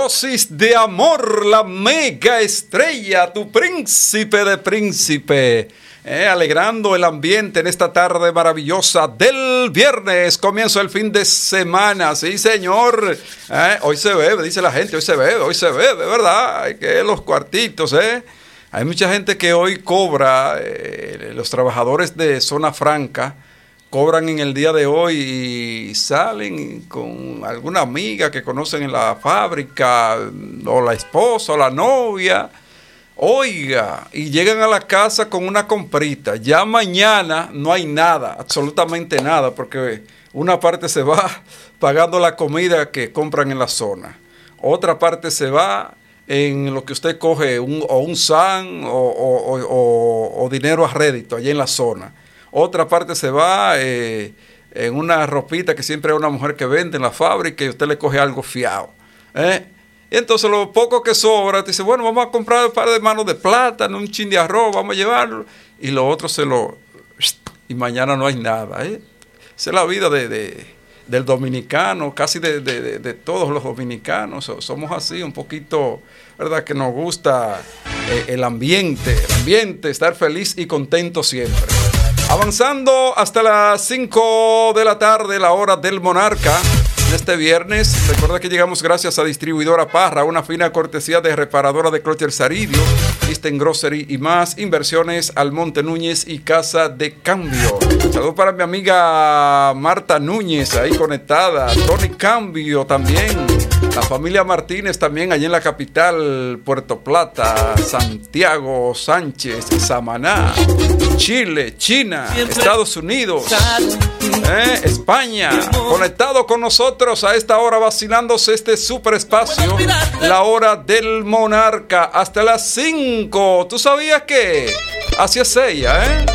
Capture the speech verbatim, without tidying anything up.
Dosis de amor, la mega estrella, tu príncipe de príncipe. Eh, alegrando el ambiente en esta tarde maravillosa del viernes, comienzo el fin de semana, sí señor, eh, hoy se bebe, dice la gente, hoy se bebe, hoy se bebe, ¿verdad? Hay que los cuartitos, ¿eh? Hay mucha gente que hoy cobra, eh, los trabajadores de zona franca, cobran en el día de hoy y salen con alguna amiga que conocen en la fábrica, o la esposa, o la novia. Oiga, y llegan a la casa con una comprita. Ya mañana no hay nada, absolutamente nada, porque una parte se va pagando la comida que compran en la zona. Otra parte se va en lo que usted coge, un, o un S A N o, o, o, o dinero a rédito allá en la zona. Otra parte se va eh, en una ropita que siempre hay una mujer que vende en la fábrica y usted le coge algo fiado. ¿eh? Y entonces lo poco que sobra, te dice, bueno, vamos a comprar un par de manos de plátano, un chin de arroz, vamos a llevarlo. Y lo otro se lo... Y mañana no hay nada. ¿eh? Esa es la vida de, de, del dominicano, casi de, de, de, de todos los dominicanos. Somos así, un poquito, ¿verdad? Que nos gusta eh, el ambiente, el ambiente, estar feliz y contento siempre. Avanzando hasta las cinco de la tarde, la hora del Monarca. Este viernes, recuerda que llegamos gracias a Distribuidora Parra, una fina cortesía de Reparadora de Clocher Saridio, Eastern Grocery y más, Inversiones Almonte Núñez y Casa de Cambio. Saludos para mi amiga Marta Núñez, ahí conectada, Tony Cambio también, la familia Martínez también, allí en la capital, Puerto Plata, Santiago, Sánchez, Samaná, Chile, China, Estados Unidos, eh, España, conectado con nosotros a esta hora, vacilándose este super espacio, la hora del Monarca, hasta las cinco. ¿Tú sabías que así es ella, eh?